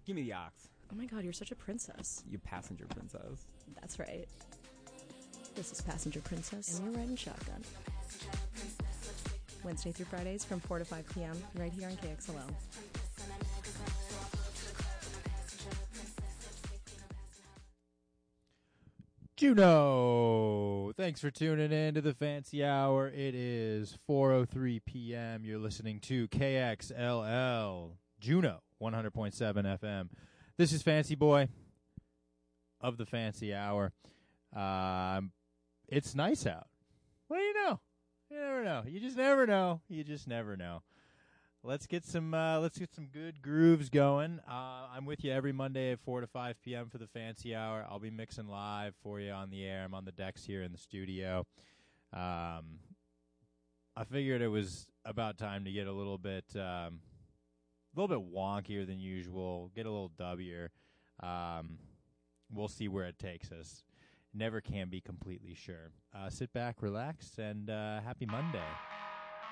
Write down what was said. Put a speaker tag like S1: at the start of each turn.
S1: Give me the ox.
S2: Oh my god, you're such a princess.
S1: You passenger princess.
S2: That's right. This is Passenger Princess, and you're riding shotgun. Wednesday through Fridays from 4 to 5 p.m. right here on KXLL.
S3: Juno, thanks for tuning in to the Fancy Hour. It is 4:03 p.m. You're listening to KXLL Juno 100.7 FM. This is Fancy Boy of the Fancy Hour. It's nice out. What do you know? You never know. You just never know. You just never know. Let's get some good grooves going. I'm with you every Monday at 4 to 5 p.m. for the Fancy Hour. I'll be mixing live for you on the air. I'm on the decks here in the studio. I figured it was about time to get a little bit wonkier than usual. Get a little dubbier. We'll see where it takes us. Never can be completely sure. Sit back, relax, and happy Monday.